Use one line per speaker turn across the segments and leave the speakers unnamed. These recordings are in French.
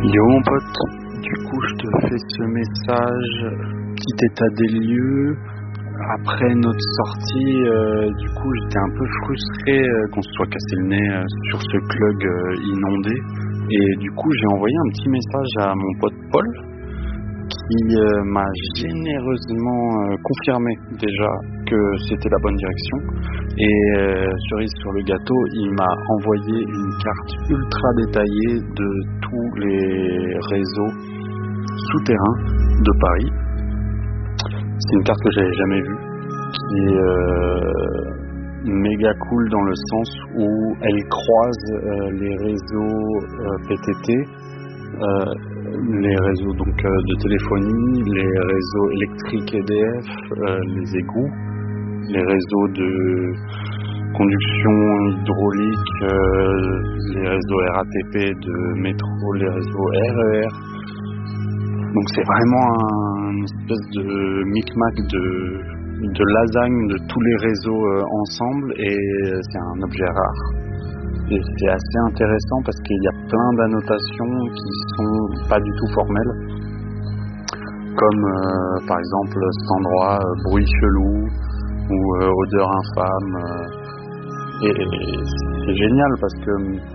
Yo mon pote, du coup je te fais ce message, petit état des lieux. Après notre sortie, du coup j'étais un peu frustré qu'on se soit cassé le nez sur ce club inondé. Et du coup j'ai envoyé un petit message à mon pote Paul qui m'a généreusement confirmé déjà que c'était la bonne direction. Et cerise sur le gâteau, il m'a envoyé une carte ultra détaillée de tous les réseaux souterrains de Paris. C'est une carte que j'avais jamais vue, qui est méga cool dans le sens où elle croise les réseaux PTT, les réseaux donc de téléphonie, les réseaux électriques EDF, les égouts, les réseaux de conduction hydraulique, les réseaux RATP de métro, les réseaux RER. Donc c'est vraiment une espèce de micmac de lasagne de tous les réseaux ensemble, et c'est un objet rare. Et c'est assez intéressant parce qu'il y a plein d'annotations qui sont pas du tout formelles, comme par exemple cet endroit bruit chelou ou odeur infâme. Et c'est génial parce que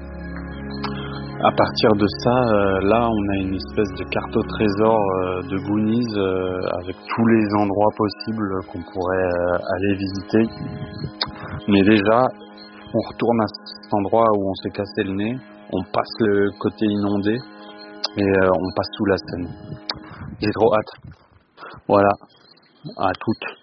à partir de ça, là on a une espèce de carte au trésor de Goonies avec tous les endroits possibles qu'on pourrait aller visiter. Mais déjà, on retourne à cet endroit où on s'est cassé le nez, on passe le côté inondé et on passe sous la Seine. J'ai trop hâte. Voilà, à toutes.